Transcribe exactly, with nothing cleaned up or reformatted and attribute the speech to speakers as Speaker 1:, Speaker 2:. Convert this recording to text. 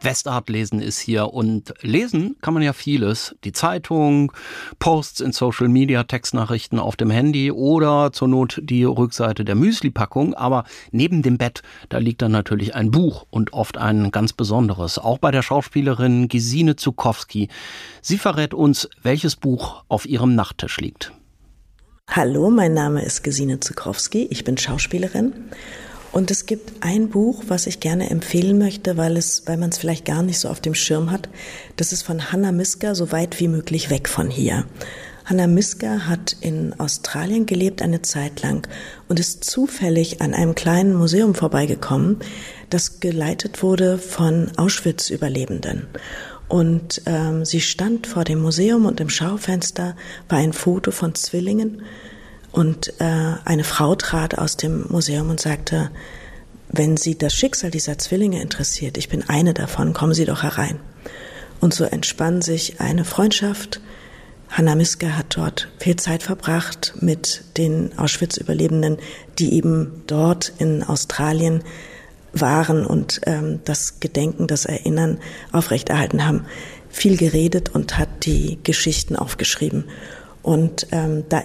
Speaker 1: Westart lesen ist hier und lesen kann man ja vieles. Die Zeitung, Posts in Social Media, Textnachrichten auf dem Handy oder zur Not die Rückseite der Müsli-Packung. Aber neben dem Bett, da liegt dann natürlich ein Buch und oft ein ganz besonderes. Auch bei der Schauspielerin Gesine Zuchowski. Sie verrät uns, welches Buch auf ihrem Nachttisch liegt.
Speaker 2: Hallo, mein Name ist Gesine Zuchowski. Ich bin Schauspielerin. Und es gibt ein Buch, was ich gerne empfehlen möchte, weil es, weil man es vielleicht gar nicht so auf dem Schirm hat. Das ist von Hannah Miska, So weit wie möglich weg von hier. Hannah Miska hat in Australien gelebt eine Zeit lang und ist zufällig an einem kleinen Museum vorbeigekommen, das geleitet wurde von Auschwitz-Überlebenden. Und ähm, sie stand vor dem Museum und im Schaufenster war ein Foto von Zwillingen. Und äh, eine Frau trat aus dem Museum und sagte, wenn Sie das Schicksal dieser Zwillinge interessiert, ich bin eine davon, kommen Sie doch herein. Und so entspann sich eine Freundschaft. Hannah Miska hat dort viel Zeit verbracht mit den Auschwitz-Überlebenden, die eben dort in Australien waren und ähm, das Gedenken, das Erinnern aufrechterhalten haben, viel geredet und hat die Geschichten aufgeschrieben. Und ähm, da